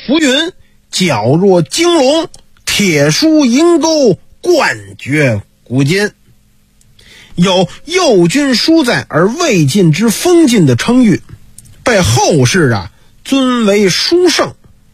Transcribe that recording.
浮云，皎若惊龙，铁书银钩，冠绝古今。有右军书在而未尽之封禁的称誉，被后世尊为书圣。